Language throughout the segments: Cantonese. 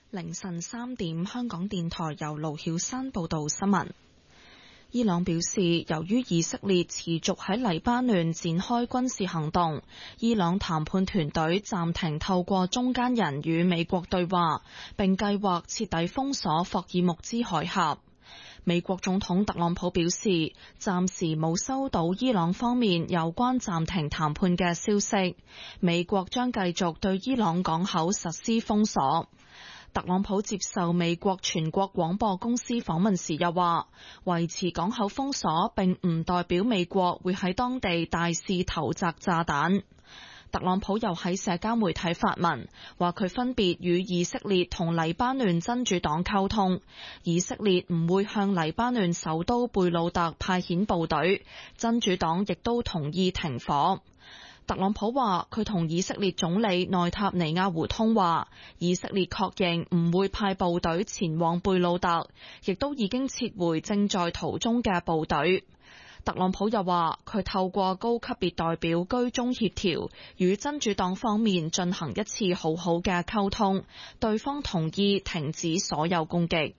凌晨3點，香港電台由盧曉珊報道新聞。伊朗表示，由於以色列持續喺黎巴嫩展開軍事行動，伊朗談判團隊暫停透過中間人與美國對話，並計劃徹底封鎖霍爾木茲海峽。美國總統特朗普表示，暫時冇收到伊朗方面有關暫停談判嘅消息，美國將繼續對伊朗港口實施封鎖。特朗普接受美國全國廣播公司訪問時又話，維持港口封鎖並唔代表美國會喺當地大肆投擲炸彈。特朗普又喺社交媒體發文，話佢分別與以色列同黎巴嫩真主黨溝通，以色列唔會向黎巴嫩首都貝魯特派遣部隊，真主黨亦都同意停火。特朗普話佢同以色列總理內塔尼亞胡通話，以色列確認唔會派部隊前往貝魯特，亦都已經撤回正在途中嘅部隊。特朗普又話佢透過高級別代表居中協調，與真主黨方面進行一次好好嘅溝通，對方同意停止所有攻擊。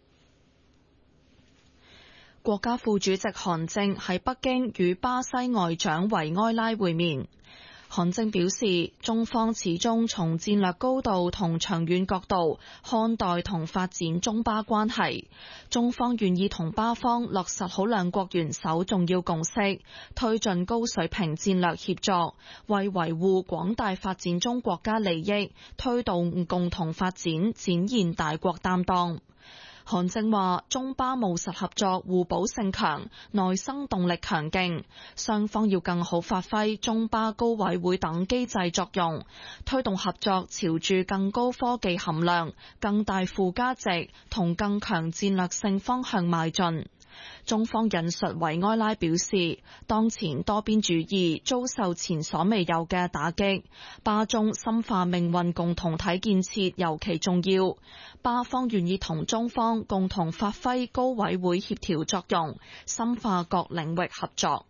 國家副主席韓正喺北京與巴西外長維埃拉會面。韓正表示，中方始終從戰略高度同長遠角度看待同發展中巴關係，中方願意同巴方落實好兩國元首重要共識，推進高水平戰略協作，為維護廣大發展中國家利益，推動共同發展，展現大國擔當。韓正話，中巴務實合作互補性強，內生動力強勁，雙方要更好發揮中巴高委會等機制作用，推動合作朝住更高科技含量、更大附加值同更強戰略性方向邁進。中方引述維埃拉表示，當前多邊主義遭受前所未有嘅打擊，巴中深化命運共同體建設尤其重要。巴方願意同中方共同發揮高委會協調作用，深化各領域合作。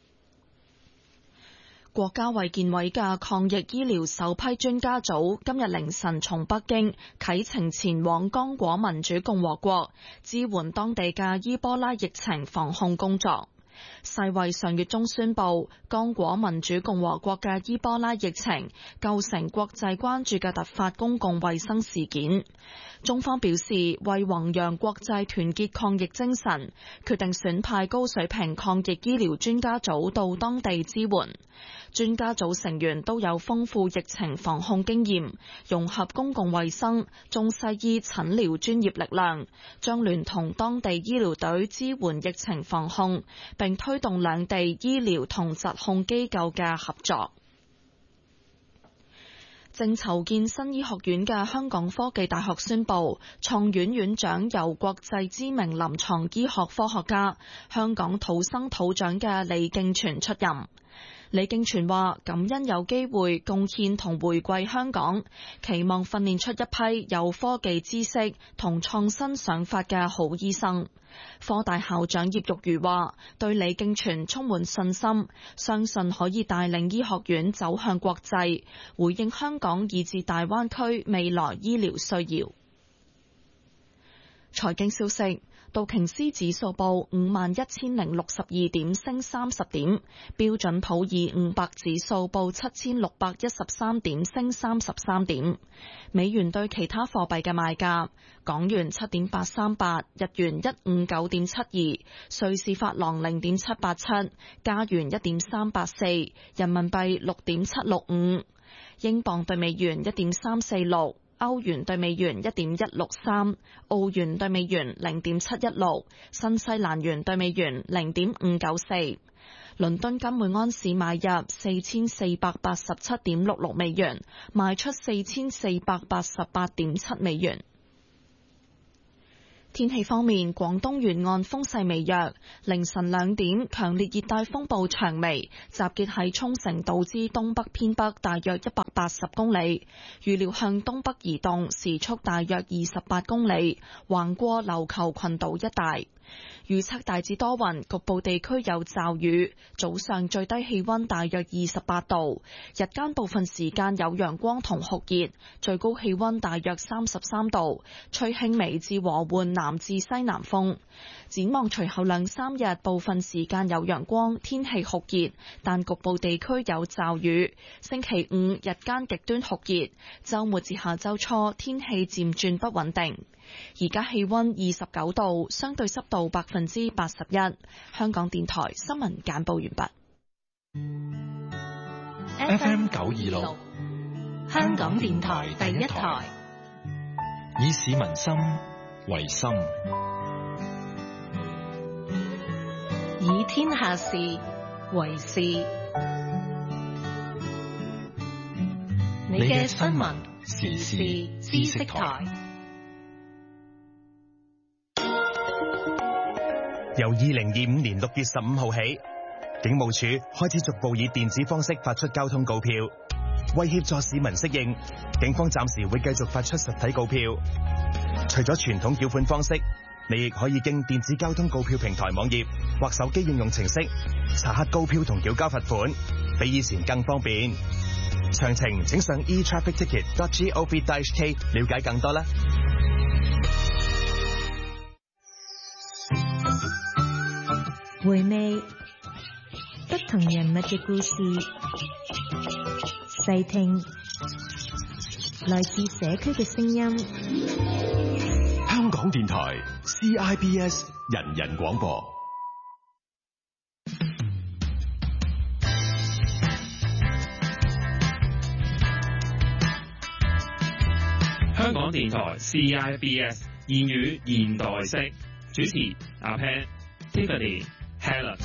國家衛健委嘅抗疫醫療首批專家組今日凌晨從北京啟程前往剛果民主共和國，支援當地嘅伊波拉疫情防控工作。世衛上月中宣布，剛果民主共和國嘅伊波拉疫情構成國際關注嘅突發公共衛生事件。中方表示，為弘揚國際團結抗疫精神，決定選派高水平抗疫醫療專家組到當地支援。專家組成員都有豐富疫情防控經驗，融合公共衛生、中西醫診療專業力量，將聯同當地醫療隊支援疫情防控，並推動兩地醫療同疾控機構嘅合作。正籌建新醫學院嘅香港科技大學宣布，創院院長由國際知名臨床醫學科學家、香港土生土長嘅李敬全出任。李敬全話，感恩有機會貢獻同回歸香港，期望訓練出一批有科技知識同創新想法嘅好醫生。科大校長葉玉如話，對李敬全充滿信心，相信可以帶領醫學院走向國際，回應香港以至大灣區未來醫療需要。財經消息，道瓊斯指數報51,062點，升30點；標準普爾500指數報7,613點，升33點。美元對其他貨幣嘅賣價：港元7.838，日元159.72，瑞士法郎0.787，加元1.384，人民幣6.765，英鎊對美元1.346。歐元對美元1.163，澳元對美元0.716，新西蘭元對美元0.594。倫敦金每安士買入4487.66美元，賣出4488.7美元。天氣方面，廣東沿岸風勢微弱，凌晨2點，強烈熱帶風暴長眉集結喺沖繩島之東北偏北大約180公里，預料向東北移動，時速大約28公里，橫過琉球群島一帶。 預測大致多雲，局部地區有驟雨。早上最低氣溫大約28度，日間部分時間有陽光同酷熱，最高氣溫大約33度，吹輕微至和緩南至西南風。展望隨後2-3日，部分時間有陽光，天氣酷熱，但局部地區有驟雨。星期5日間極端酷熱，週末至下週初天氣漸轉不穩定。而家氣溫29度，相對濕度81%。香港電台新聞簡報完畢。FM 926，香港電台第一台，以市民心為心，以天下事為事。你嘅新聞時事知識台。 由2025年6月15號起，警務處開始逐步以電子方式發出交通告票。為協助市民適應，警方暫時會繼續發出實體告票。除咗傳統繳款方式，你亦可以經電子交通告票平台網頁或手機應用程式查核告票同繳交罰款，比以前更方便。詳情請上 etrafficticket.gov.hk 了解更多啦。 回味不同人物嘅故事，細聽來自社區嘅聲音。 香港電台 CIBS 人人廣播。 香港電台 CIBS 言語現代式，主持阿 Pan、Tiffany、Helen。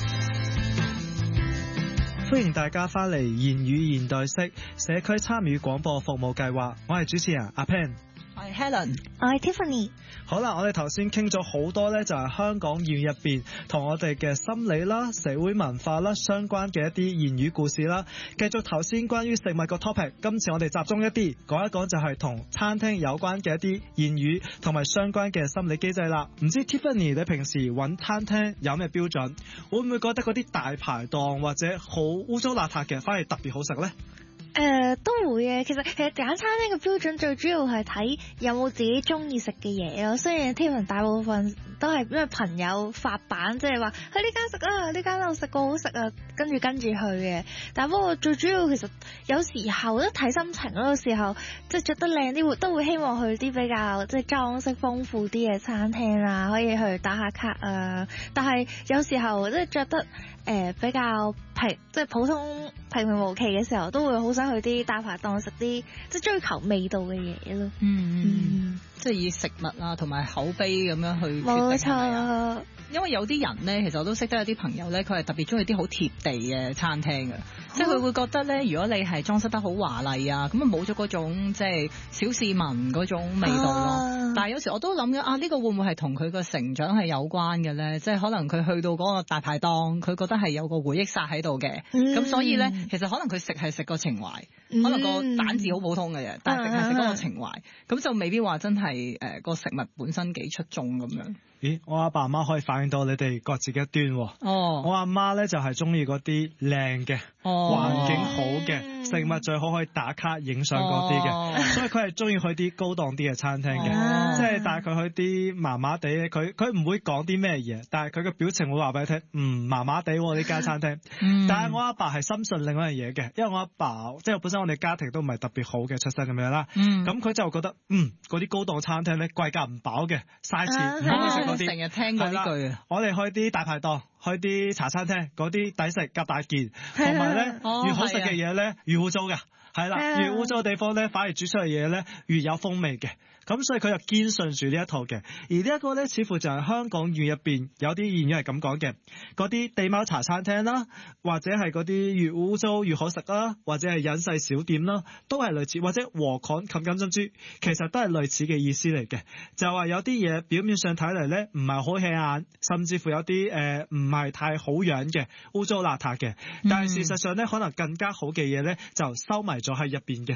歡迎大家翻嚟言語現代式社區參與廣播服務計劃，我係主持人阿 Pan， 我係 Helen， 我係 Tiffany。 好啦，我哋頭先傾咗好多呢，就係香港言語入邊同我哋嘅心理啦、社會文化啦相關嘅一啲言語故事啦。繼續頭先關於食物個 topic， 今次我哋集中一啲講一講就係同餐廳有關嘅一啲言語同埋相關嘅心理機制啦。唔知 Tiffany 你平時揾餐廳有咩標準？會唔會覺得嗰啲大排檔或者好污糟邋遢嘅反而特別好食呢？ 都會嘅。其實揀餐廳嘅標準最主要係睇有冇自己中意食嘅嘢咯。雖然 Tiffany 大部分都係因為朋友發版，即係話去呢間食啊，呢間我食過好食啊，跟住去嘅。但不過最主要其實有時候都睇心情咯。有時候即係着得靚啲，都會希望去啲比較即係裝飾豐富啲嘅餐廳啊，可以去打下卡啊。但係有時候即係着得比較即係普通平無奇嘅時候，都會好想去啲大排檔食啲即係追求味道嘅嘢咯。 即係以食物啊同埋口碑咁樣去決定。 冇錯。 因為有啲人咧，其實我都識得有啲朋友咧，佢係特別中意啲好貼地嘅餐廳嘅，即係佢會覺得咧，如果你係裝飾得好華麗啊，咁啊冇咗嗰種即係小市民嗰種味道咯。但係有時我都諗緊呢個會唔會係同佢個成長係有關嘅咧？即係可能佢去到嗰個大排檔，佢覺得係有個回憶殺喺度嘅，咁所以咧，其實可能佢食個情懷，可能個蛋治好普通嘅嘢，但係食嗰個情懷，咁就未必話真係個食物本身幾出眾咁樣。 咦，我阿爸阿媽可以反映到你哋各自嘅一端喎。我阿媽咧就係中意嗰啲靚嘅，環境好嘅，食物最好可以打卡影相嗰啲嘅，所以佢係中意去啲高檔啲嘅餐廳嘅，即係帶佢去啲麻麻地，佢唔會講啲咩嘢，但係佢嘅表情會話俾你聽，麻麻地呢間餐廳。但係我阿爸係深信另外一樣嘢嘅，因為我阿爸即係本身我哋家庭都唔係特別好嘅出身咁樣啦，咁佢就覺得嗰啲高檔餐廳咧貴價唔飽嘅，嘥錢，唔好去食嗰啲。 成日聽過呢句啊！ 我哋去啲大排檔，去啲茶餐廳，嗰啲抵食夾大件，同埋咧越好食嘅嘢咧越污糟㗎，係啦，越污糟嘅地方咧反而煮出嚟嘢咧越有風味嘅。咁所以佢就堅信住呢一套嘅，而呢一個咧似乎就係香港語入邊有啲言語係咁講嘅，嗰啲地貓茶餐廳啦，或者係嗰啲越污糟越好食啦，或者係隱世小店啦，都係類似，或者禾稈冚金針豬，其實都係類似嘅意思嚟嘅，就話有啲嘢表面上睇嚟咧唔係好起眼，甚至乎有啲唔係太好樣嘅污糟邋遢嘅，但係事實上咧可能更加好嘅嘢咧就收埋咗喺入邊嘅。